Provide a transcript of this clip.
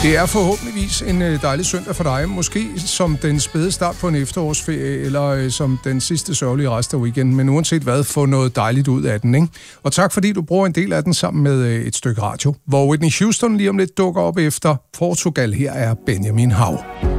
Det er forhåbentligvis en dejlig søndag for dig. Måske som den spæde start på en efterårsferie, eller som den sidste sørgelige rest af weekenden. Men uanset hvad, få noget dejligt ud af den, ikke? Og tak fordi du bruger en del af den sammen med et stykke radio. Hvor Whitney Houston lige om lidt dukker op efter Portugal. Her er Benjamin Hav.